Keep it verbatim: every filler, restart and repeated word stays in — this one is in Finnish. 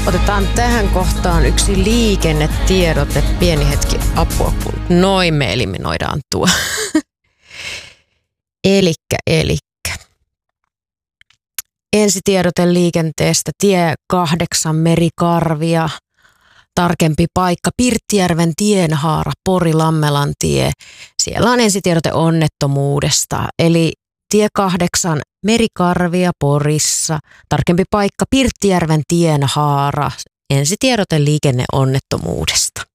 Otetaan tähän kohtaan yksi liikennetiedote. Pieni hetki apua, kun noin me eliminoidaan tuo. elikkä, elikkä. Ensitiedote liikenteestä. Tie kahdeksan Merikarvia. Tarkempi paikka Pirttijärven tienhaara, Pori-Lammelan tie. Siellä on ensitiedote onnettomuudesta. Eli tie kahdeksan Merikarvia Porissa. Tarkempi paikka Pirttijärven tienhaara. Ensitiedote liikenneonnettomuudesta.